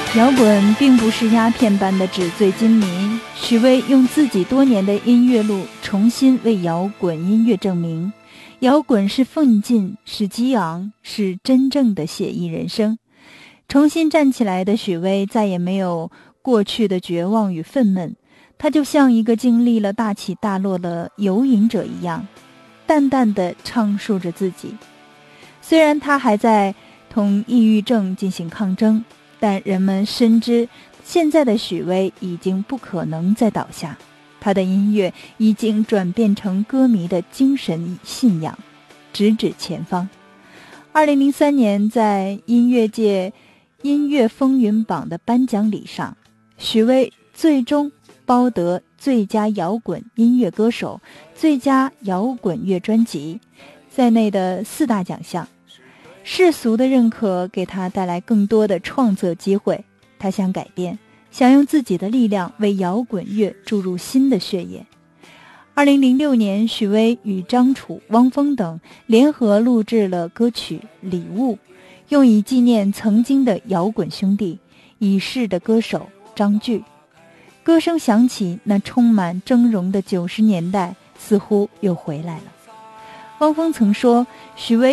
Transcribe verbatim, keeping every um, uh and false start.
摇滚并不是鸦片般的纸醉金迷，许巍用自己多年的音乐路重新为摇滚音乐证明，摇滚是奋进，是激昂，是真正的写意人生。重新站起来的许巍再也没有过去的绝望与愤懑，他就像一个经历了大起大落的游吟者一样，淡淡地唱述着自己。虽然他还在同抑郁症进行抗争，但人们深知现在的许巍已经不可能再倒下，他的音乐已经转变成歌迷的精神信仰，直指前方。二零零三年在音乐界音乐风云榜的颁奖礼上，许巍最终包得最佳摇滚音乐歌手、最佳摇滚乐专辑在内的四大奖项。世俗的认可给他带来更多的创作机会，他想改变，想用自己的力量为摇滚乐注入新的血液。二零零六年，许巍与张楚、汪峰等联合录制了歌曲《礼物》，用以纪念曾经的摇滚兄弟，已逝的歌手张炬。歌声响起，那充满峥嵘的九十年代似乎又回来了。汪峰曾说，许巍